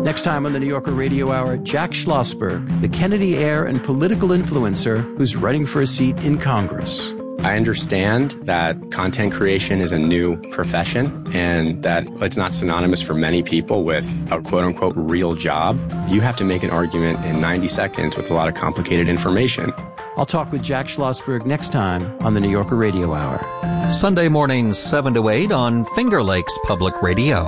Next time on the New Yorker Radio Hour, Jack Schlossberg, the Kennedy heir and political influencer who's running for a seat in Congress. I understand that content creation is a new profession and that it's not synonymous for many people with a quote-unquote real job. You have to make an argument in 90 seconds with a lot of complicated information. I'll talk with Jack Schlossberg next time on the New Yorker Radio Hour. Sunday mornings 7 to 8 on Finger Lakes Public Radio.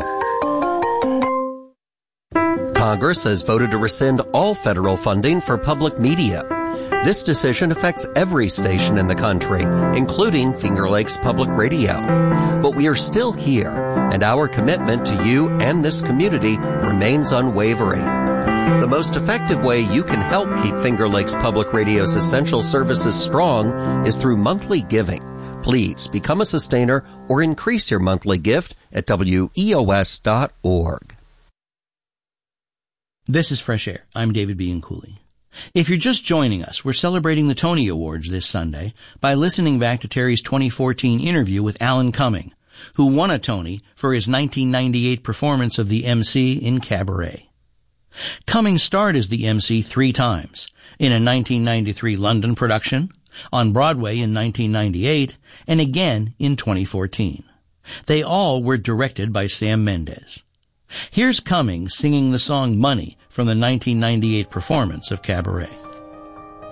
Congress has voted to rescind all federal funding for public media. This decision affects every station in the country, including Finger Lakes Public Radio. But we are still here, and our commitment to you and this community remains unwavering. The most effective way you can help keep Finger Lakes Public Radio's essential services strong is through monthly giving. Please become a sustainer or increase your monthly gift at weos.org. This is Fresh Air. I'm David B. Cooley. If you're just joining us, we're celebrating the Tony Awards this Sunday by listening back to Terry's 2014 interview with Alan Cumming, who won a Tony for his 1998 performance of the MC in Cabaret. Cumming starred as the MC 3 times, in a 1993 London production, on Broadway in 1998, and again in 2014. They all were directed by Sam Mendes. Here's Cumming singing the song Money from the 1998 performance of Cabaret.